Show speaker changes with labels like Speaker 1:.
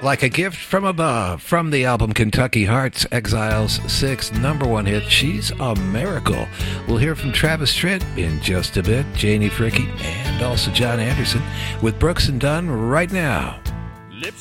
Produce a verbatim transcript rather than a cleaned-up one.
Speaker 1: Like a Gift from Above, from the album Kentucky Hearts, Exile's sixth number one hit, She's a Miracle. We'll hear from Travis Tritt in just a bit, Janie Fricke, and also John Anderson with Brooks and Dunn right now.